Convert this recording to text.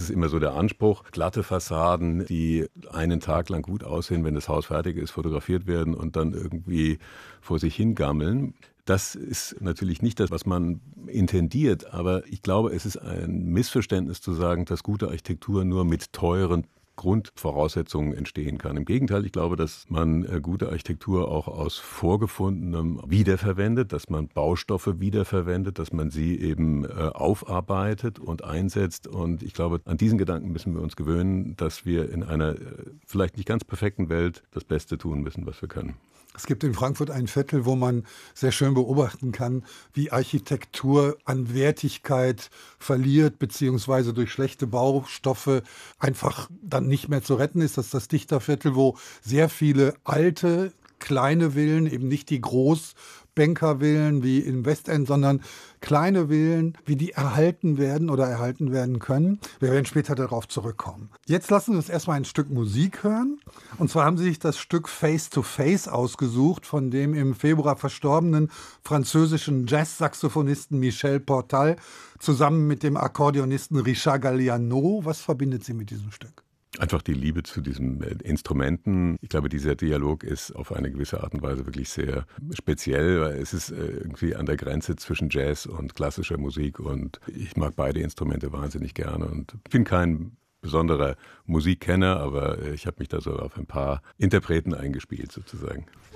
ist immer so der Anspruch. Glatte Fassaden, die einen Tag lang gut aussehen, wenn das Haus fertig ist, fotografiert werden und dann irgendwie vor sich hingammeln. Das ist natürlich nicht das, was man intendiert, aber ich glaube, es ist ein Missverständnis zu sagen, dass gute Architektur nur mit teuren Grundvoraussetzungen entstehen kann. Im Gegenteil, ich glaube, dass man gute Architektur auch aus Vorgefundenem wiederverwendet, dass man Baustoffe wiederverwendet, dass man sie eben aufarbeitet und einsetzt. Und ich glaube, an diesen Gedanken müssen wir uns gewöhnen, dass wir in einer vielleicht nicht ganz perfekten Welt das Beste tun müssen, was wir können. Es gibt in Frankfurt ein Viertel, wo man sehr schön beobachten kann, wie Architektur an Wertigkeit verliert, beziehungsweise durch schlechte Baustoffe einfach dann nicht mehr zu retten ist. Das ist das Dichterviertel, wo sehr viele alte, kleine Villen, eben nicht die Großbankervillen wie im Westend, sondern kleine Villen, wie die erhalten werden oder erhalten werden können. Wir werden später darauf zurückkommen. Jetzt lassen wir uns erstmal ein Stück Musik hören. Und zwar haben Sie sich das Stück Face to Face ausgesucht von dem im Februar verstorbenen französischen Jazz-Saxophonisten Michel Portal zusammen mit dem Akkordeonisten Richard Galliano. Was verbindet Sie mit diesem Stück? Einfach die Liebe zu diesen Instrumenten. Ich glaube, dieser Dialog ist auf eine gewisse Art und Weise wirklich sehr speziell, weil es ist irgendwie an der Grenze zwischen Jazz und klassischer Musik und ich mag beide Instrumente wahnsinnig gerne und ich bin kein besonderer Musikkenner, aber ich habe mich da so auf ein paar Interpreten eingespielt sozusagen.